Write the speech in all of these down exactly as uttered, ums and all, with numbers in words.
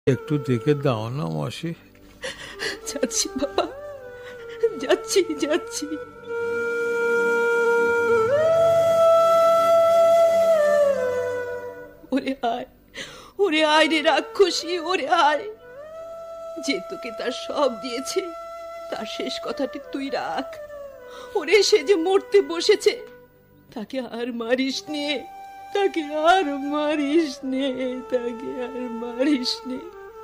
একটু দেখে দাও না মাসি। যাচ্ছি বাবা, যাচ্ছি যাচ্ছি। ওরে আয়, ওরে আয় রে রাক্ষসী, ওরে আয়। যে তোকে তার সব দিয়েছে, তার শেষ কথাটি তুই রাখ। ওরে সে যে মরতে বসেছে, তাকে আর মারিস নে, তাকে আর মারিস নে, তাকে আর মারিস নে।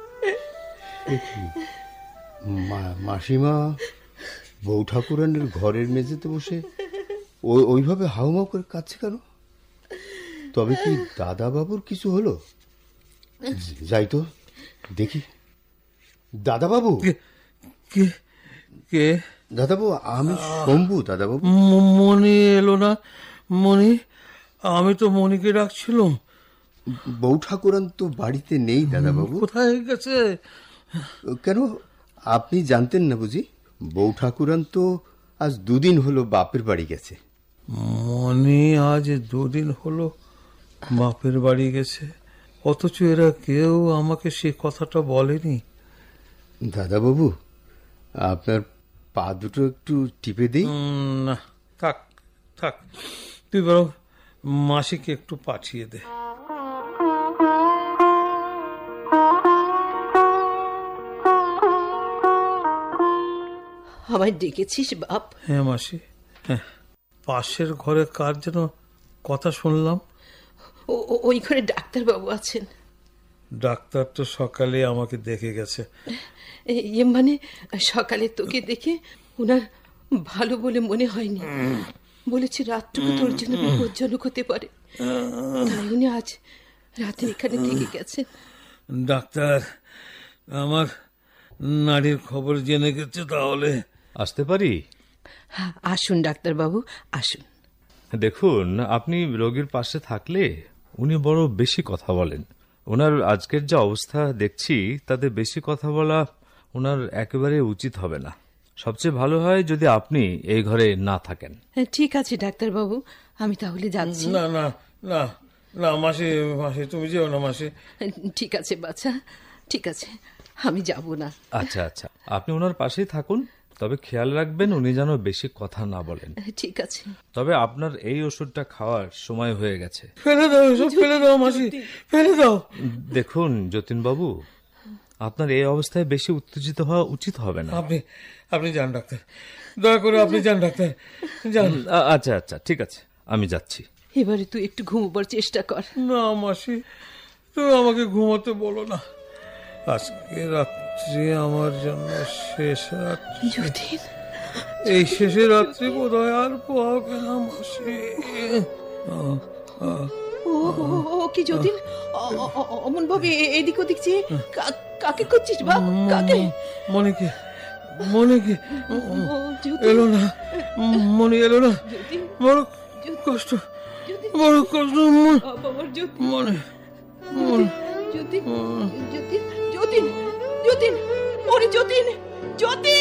মাসিমা বউ ঠাকুরানের ঘরের মেঝেতে বসে ওইভাবে হাউমাউ করে কাঁদছে কেন? তবে কি দাদা বাবুর কিছু হলো? যাই তো দেখি। দাদা বাবু কে কে? দাদা বাবু, আমি শম্ভু। দাদা বাবু, মণি এলো না? মণি, আমি তো মণিকে ডাকছিলাম। বউ ঠাকুরান তো বাড়িতে নেই দাদা বাবু। কোথায় গেছে? কেন, আপনি জানতেন না বুঝি? বউ ঠাকুরান তো আজ দুদিন হলো বাপের বাড়ি গেছে। মণি আজ দুদিন হলো বাপের বাড়ি গেছে, অথচ এরা কেউ আমাকে সে কথাটা বলেনি। দাদা বাবু, আপনার পা দুটো একটু টিপে দিই? না, থাক থাক, তুই বরং মাসিকে একটু পাঠিয়ে দে। আমায় ডেকেছিস বাপ? হ্যাঁ মাসি, হ্যাঁ। পাশের ঘরে কার যেন কথা শুনলাম। ওই ঘরে ডাক্তার বাবু আছেন। ডাক্তার তো সকালে আমাকে দেখে গেছে। এ মানে সকালে তোকে দেখে ওনার ভালো বলে মনে হয়নি। বলেছি রাতটুকু তোর জন্য বিপজ্জনক হতে পারে, তাই উনি আজ রাতে এখানে থেকে গেছেন। ডাক্তার আমার নাড়ির খবর জেনে গেছে, তাহলে আসতে পারি? আসুন ডাক্তার বাবু, আসুন। দেখুন, আপনি রোগীর পাশে থাকলে উনি বড় বেশি কথা বলেন। ওনার আজকের যা অবস্থা দেখছি, তাতে বেশি কথা বলা ওনার একেবারে উচিত হবে না। সবচেয়ে ভালো হয় যদি আপনি এই ঘরে না থাকেন। ঠিক আছে ডাক্তার বাবু, আমি তাহলে যাচ্ছি। না না না না মাসি, মাসি তুমি যেও না মাসি। ঠিক আছে বাচ্চা, ঠিক আছে, আমি যাব না। আচ্ছা আচ্ছা, আপনি ওনার পাশেই থাকুন, তবে খেয়াল রাখবেন উনি যেন বেশি কথা না বলেন। ঠিক আছে। তবে আপনার এই ওষুধটা খাওয়ার সময় হয়ে গেছে। ফেলে দাও এসব, ফেলে দাও মাসি, ফেলে দাও। দেখুন যতীন বাবু, আপনার এই অবস্থায় বেশি উত্তেজিত হওয়া উচিত হবে না। আপনি আপনি যান ডাক্তার, দয়া করে আপনি যান ডাক্তার, যান। আচ্ছা আচ্ছা, ঠিক আছে, আমি যাচ্ছি। এবারে তুই একটু ঘুমোবার চেষ্টা কর। না মাসি, তুমি আমাকে ঘুমোতে বলো না। আজকে রাত্রি আমার জন্য শেষ রাত্রি। যতীন, এই শেষে রাত্রি বোধ হয় আর পাবে না মাসি। ও কি যতীন, অমন ভাবে এদিক ওদিক চেয়ে কাকে করছিস বাপ? কাকে? মনিকে, মনিকে এলো না, মনি এলো না। বড় কষ্ট, বড় কষ্ট। মনে যতীন, যতীন, যতীন, যতীন, ওরে যতীন, যতীন।